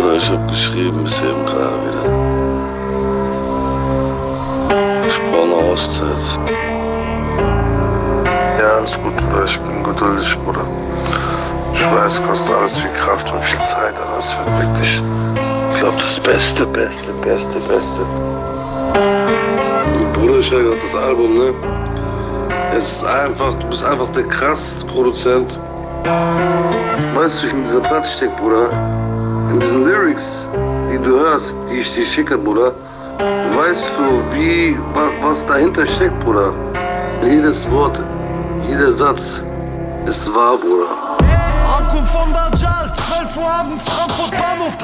Bruder, ich hab geschrieben bis eben gerade wieder. Ich brauche eine Auszeit. Ja, alles gut, Bruder. Ich bin geduldig, Bruder. Ich weiß, kostet alles viel Kraft und viel Zeit, aber es wird wirklich, ich glaube, das Beste. Bruder, ich höre gerade das Album, ne? Es ist einfach, du bist einfach der krasseste Produzent. Weißt du, wie ich in dieser Platte steckt, Bruder? In diesen Lyrics, die du hörst, die ich dir schicke, Bruder. Weißt du, was dahinter steckt, Bruder? Jedes Wort, jeder Satz ist wahr, Bruder. Ankunft von Dajjal, 12 Uhr abends, Frankfurt Bahnhof.